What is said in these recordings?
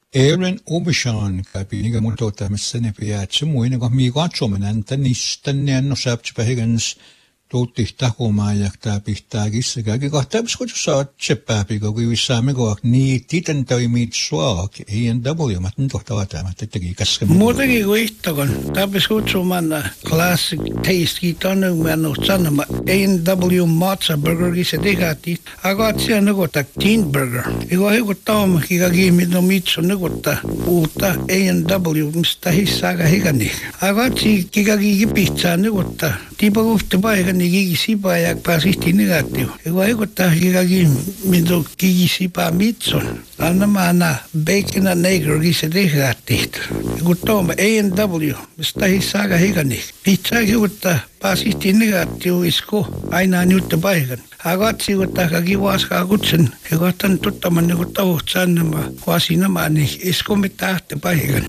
Aaron Obishan kapiniga mutota messene piace muine go mi gachomen tanisten no sabch behgens tuuttihtakuma ja taapihtaagissa kaikki kohtaapsko saa tseppäpi go kuissaamme go ni titen toimit suak ENW matten tohtavata teki kaske muutenkin kuin ihtokan taapis kutsumanna classic taste kiitonne menno sanoma ENW matcha burger se tehati agatsia nukota teen burger ego hekotama kikaki mitno mitso nukota uutta ENW mistä hissaga hikani agatsi kikaki pizza nukota tipo kohta paikan ni sipa ja pasihti negatiivinen. Ego ekottaa kikaki minto sipa mitson. Anna maana bacon and egg se tehtiin. Ego tooma A&W, mistä hissaga hikani. Pizza ekottaa pasihti negatiivinen isko aina nyutta paikan. Agatsi ekottaa kaki vaaskaa kutsen. Ego tan tuttaman ekottaa uhtsanama vaasinamaan isko mitahte paikan.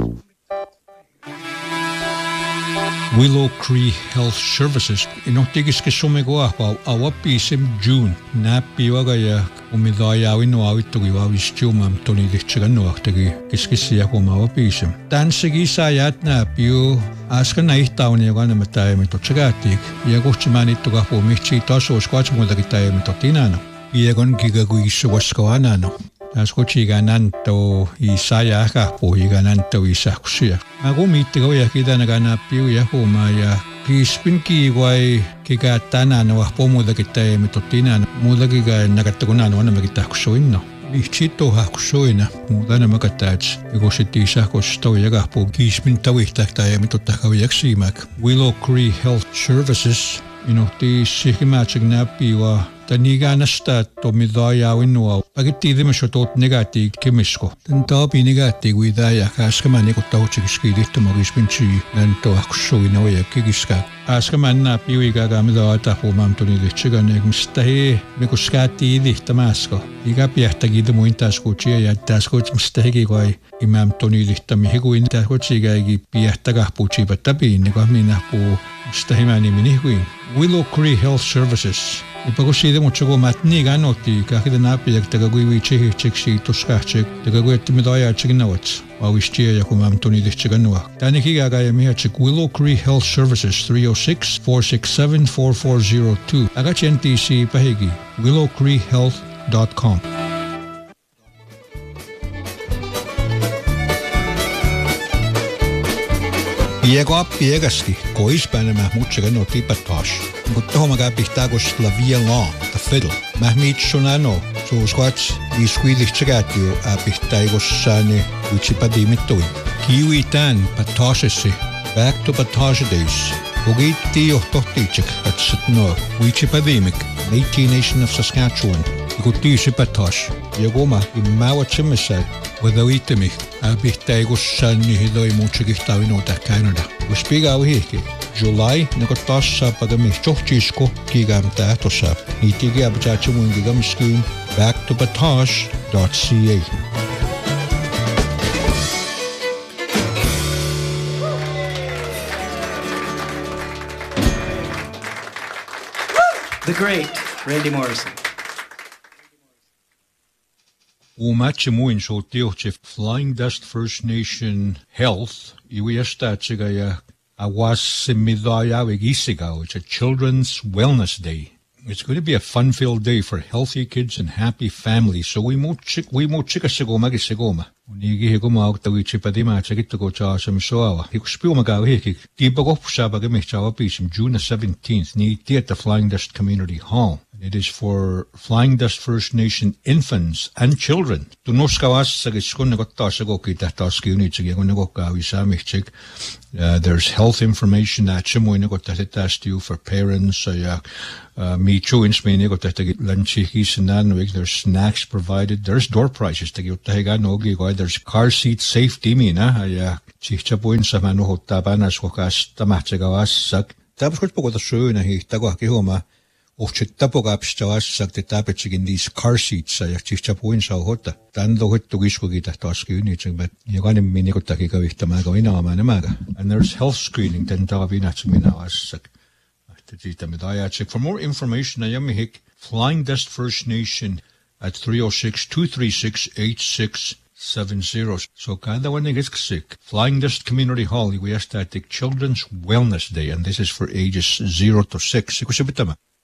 Willow Creek Health Services inohtikiske somegoa awapisim June nappiwaga ja umidayawin awittugiwa vistiumam tonidihtsigannuartagi kiskisiya kuma awapisim tansigi sayat nappiu askan ihtauniagana taimitot ja kutsimanittuga pumihtsi tasos kwatsmultagittaimitot Iegon gigaguissuaskoanano Ascochigananto Isaya Pohigananto Isakusia. Agumitigo Yakidana Piu Yahumaya Kispinki Wai Kigatana no Pomuda Kita Mitotina Mudagiga Nagatagunan one Magitakusuino. Vichito Hakusuina, Mudana Magatats, Egositi Sako Stoyagapo, Kispintawita Mitotaka Yaksimak, Willow Creek Health Services, Inoti Sikimachig Napiwa. Tanigana to midayawin no pagitidimshotot negati kemisko tan tabi negati widaya kaskaman ko tawchigskidit magispinchi nan to aksuina ya kigiska askaman na piwiga gamidata pomam tonidchiganek mstahe mekuskati dihtamasko igapiahtagid muintaskuchi ya taskoch mstahegi goi imam tonidhtami higuin taskochigagi piahtagahpuchi batabi negamina pu mstahimani minihguin Willow Creek Health Services Ipagoside mucho matni ganoti kahida napiyak tagagui chehi chekshi toskachek tagagui timidaya chignawats awishtia yakumam toni dichganwa taniki gaga yamiha chik Willow Creek Health Services 306-467-4402 agachntc pahegi willowcreekhealth.com Piego piegasti koispäänä muutsegan no tipatas. Mutta tohon mä pihtaakos la violon, the fiddle. Mä mitsunano, suusquats iskuidihtsikätyö pihtaikossani utsipadimittuin. Kiwi tän patasesi, back to patage days. Kogiitti johtohtiitsek, katsat utsipadimik, Métis Nation of Saskatchewan. Ikutti patas. Ja goma, immäwatsemissään. Wadawitemik, pihtaikossani hidoi muutsekihtaavinoita Canada. Uspiga uhihki. July nakotassa pagami chohchisko kigam tahtosa. Nitigi abchachimun gigam scheme backtopatage.ca. The great Randy Morrison. Umachimuin soltiochef Flying Dust First Nation Health. Iwiastatsigaya Awasimidayawigisigao. It's a Children's Wellness Day. It's going to be a fun-filled day for healthy kids and happy families. So we mo chika sigoma gisigoma. Unigi higoma autawi chipadima chagitugo cha samisoawa. Hikuspiumaga hiki. Dibagopsaba gamichawa pisim June 17th. Ni at the Flying Dust Community Hall. It is for Flying Dust First Nation infants and children. There's health information that you for parents. There's snacks provided. There's door prizes. There's car seat safety. In these car seats, and there's health screening. For more information, Flying Dust First Nation at 306-236-86 70. So kada when they get sick, Flying Disc Community Hall, we asked that Children's Wellness Day, and this is for ages 0 to 6.